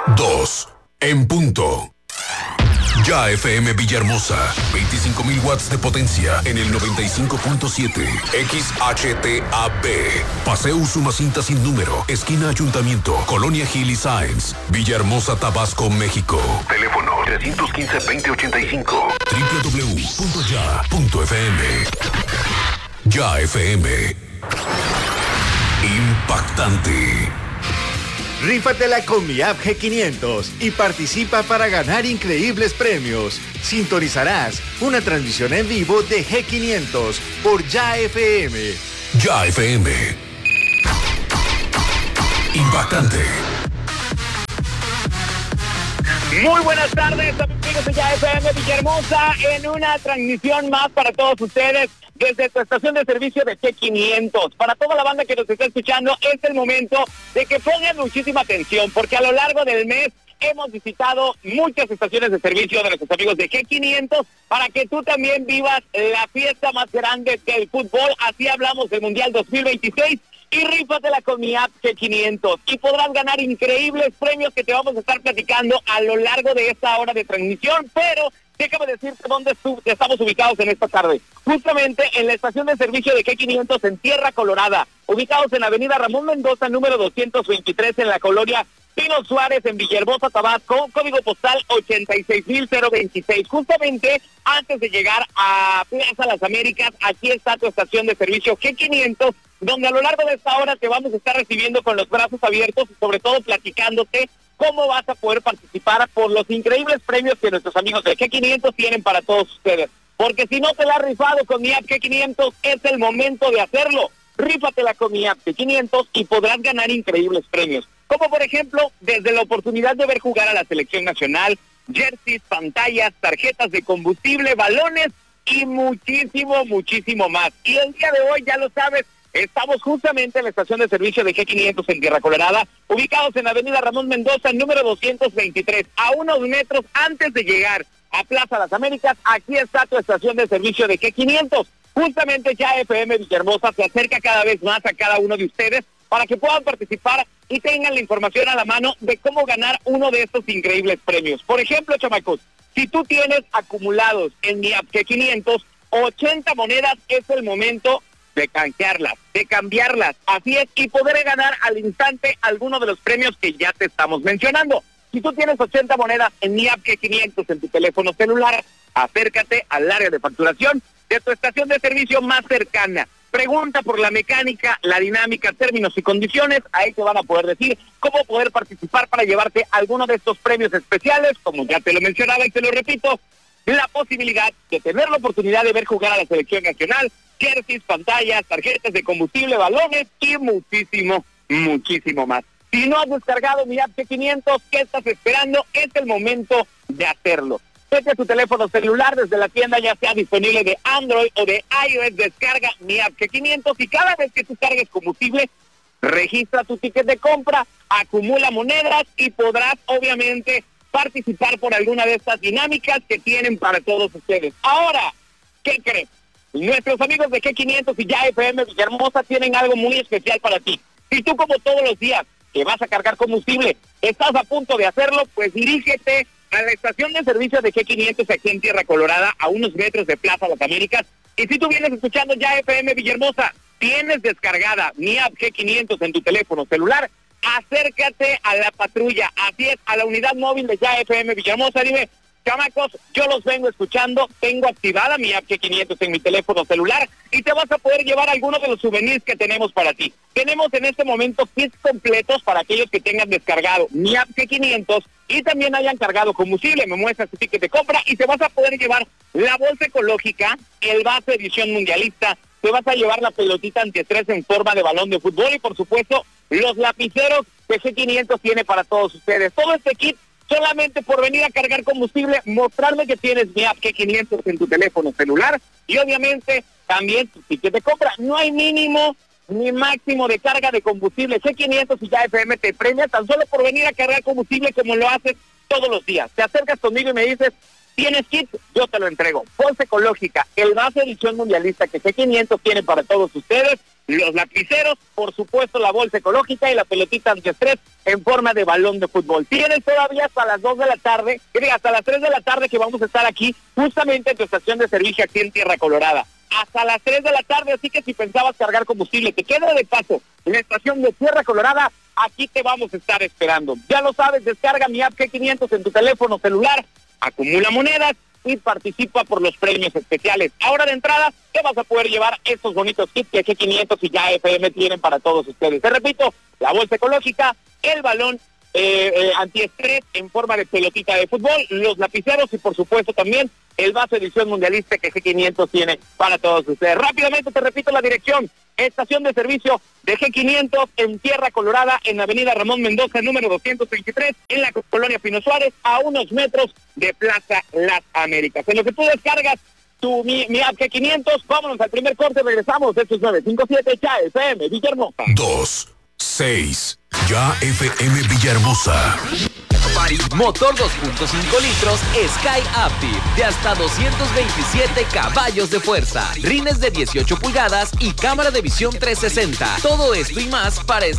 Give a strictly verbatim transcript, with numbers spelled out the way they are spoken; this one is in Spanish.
dos, en punto. Ya F M Villahermosa, veinticinco mil watts de potencia en el noventa y cinco punto siete. X H T A B. Paseo Usumacinta sin número, esquina Ayuntamiento, Colonia Gil y Sáenz, Villahermosa, Tabasco, México. Teléfono tres uno cinco, veinte ochenta y cinco. doble u doble u doble u punto ya punto f m. Ya F M. Impactante. Rífatela con mi app G quinientos y participa para ganar increíbles premios. Sintonizarás una transmisión en vivo de G quinientos por Ya F M. Ya F M. Impactante. Muy buenas tardes, amigos de Ya F M Villahermosa, en una transmisión más para todos ustedes desde tu estación de servicio de G quinientos. Para toda la banda que nos está escuchando, es el momento de que pongan muchísima atención, porque a lo largo del mes hemos visitado muchas estaciones de servicio de nuestros amigos de G quinientos para que tú también vivas la fiesta más grande del fútbol. Así hablamos del Mundial dos mil veintiséis. Y rífatela con mi app G quinientos y podrás ganar increíbles premios que te vamos a estar platicando a lo largo de esta hora de transmisión, pero déjame decirte dónde estamos ubicados en esta tarde. Justamente en la estación de servicio de G quinientos en Tierra Colorada, ubicados en la avenida Ramón Mendoza, número doscientos veintitrés, en la colonia Pino Suárez, en Villahermosa, Tabasco, código postal ochenta y seis mil veintiséis. Justamente antes de llegar a Plaza Las Américas, aquí está tu estación de servicio G quinientos, donde a lo largo de esta hora te vamos a estar recibiendo con los brazos abiertos y sobre todo platicándote cómo vas a poder participar por los increíbles premios que nuestros amigos de G quinientos tienen para todos ustedes. Porque si no te la has rifado con mi app G quinientos, es el momento de hacerlo. Rífatela con mi app G quinientos y podrás ganar increíbles premios. Como por ejemplo, desde la oportunidad de ver jugar a la selección nacional, jerseys, pantallas, tarjetas de combustible, balones y muchísimo, muchísimo más. Y el día de hoy, ya lo sabes, estamos justamente en la estación de servicio de G quinientos en Tierra Colorada, ubicados en la avenida Ramón Mendoza, número doscientos veintitrés, a unos metros antes de llegar a Plaza Las Américas. Aquí está tu estación de servicio de G quinientos. Justamente Ya F M Villahermosa se acerca cada vez más a cada uno de ustedes para que puedan participar y tengan la información a la mano de cómo ganar uno de estos increíbles premios. Por ejemplo, chamacos, si tú tienes acumulados en mi app G quinientos ochenta monedas, es el momento de canjearlas, de cambiarlas, así es, y poder ganar al instante alguno de los premios que ya te estamos mencionando. Si tú tienes ochenta monedas en mi app G quinientos en tu teléfono celular, acércate al área de facturación de tu estación de servicio más cercana. Pregunta por la mecánica, la dinámica, términos y condiciones. Ahí te van a poder decir cómo poder participar para llevarte alguno de estos premios especiales, como ya te lo mencionaba y te lo repito, la posibilidad de tener la oportunidad de ver jugar a la selección nacional, jerseys, pantallas, tarjetas de combustible, balones y muchísimo, muchísimo más. Si no has descargado mi app G quinientos, ¿qué estás esperando? Es el momento de hacerlo. Vete a tu teléfono celular desde la tienda, ya sea disponible de Android o de iOS, descarga mi app G quinientos y cada vez que tú cargues combustible, registra tu ticket de compra, acumula monedas y podrás obviamente participar por alguna de estas dinámicas que tienen para todos ustedes. Ahora, ¿qué crees? Nuestros amigos de G quinientos y Ya F M Villahermosa tienen algo muy especial para ti. Si tú, como todos los días que vas a cargar combustible, estás a punto de hacerlo, pues dirígete a la estación de servicio de G quinientos aquí en Tierra Colorada, a unos metros de Plaza Las Américas. Y si tú vienes escuchando Ya F M Villahermosa, tienes descargada mi app G quinientos en tu teléfono celular, acércate a la patrulla, así es, a la unidad móvil de Ya F M Villahermosa. Dime, chamacos, yo los vengo escuchando, tengo activada mi app G quinientos en mi teléfono celular y te vas a poder llevar algunos de los souvenirs que tenemos para ti. Tenemos en este momento kits completos para aquellos que tengan descargado mi app G quinientos y también hayan cargado combustible. Me muestras tu ticket de compra y te vas a poder llevar la bolsa ecológica, el vaso edición mundialista, te vas a llevar la pelotita antiestrés en forma de balón de fútbol y por supuesto los lapiceros que G quinientos tiene para todos ustedes. Todo este kit solamente por venir a cargar combustible, mostrarle que tienes mi app G quinientos en tu teléfono celular y obviamente también tu ticket de compra. No hay mínimo ni máximo de carga de combustible. G quinientos y Ya F M te premia tan solo por venir a cargar combustible como lo haces todos los días. Te acercas conmigo y me dices, ¿tienes kit? Yo te lo entrego. Bolsa ecológica, el vaso edición mundialista que G quinientos tiene para todos ustedes, los lapiceros, por supuesto la bolsa ecológica y la pelotita antiestrés en forma de balón de fútbol. Tienes todavía hasta las dos de la tarde, hasta las tres de la tarde que vamos a estar aquí, justamente en tu estación de servicio aquí en Tierra Colorada. Hasta las tres de la tarde, así que si pensabas cargar combustible, te queda de paso en la estación de Tierra Colorada, aquí te vamos a estar esperando. Ya lo sabes, descarga mi app G quinientos en tu teléfono celular, acumula monedas y participa por los premios especiales. Ahora de entrada te vas a poder llevar estos bonitos kits que G quinientos y Ya F M tienen para todos ustedes. Te repito, la bolsa ecológica, el balón eh, eh, antiestrés en forma de pelotita de fútbol, los lapiceros y por supuesto también el vaso edición mundialista que G quinientos tiene para todos ustedes. Rápidamente te repito la dirección: estación de servicio de G quinientos en Tierra Colorada, en la avenida Ramón Mendoza, número doscientos veintitrés, en la colonia Pino Suárez, a unos metros de Plaza Las Américas. En lo que tú descargas tu mi, mi app G quinientos, vámonos al primer corte, regresamos. Esto es nueve cinco siete Ya F M Villahermosa. dos, seis, Ya F M Villahermosa. Motor dos punto cinco litros Sky Active de hasta doscientos veintisiete caballos de fuerza, rines de dieciocho pulgadas y cámara de visión trescientos sesenta. Todo esto y más para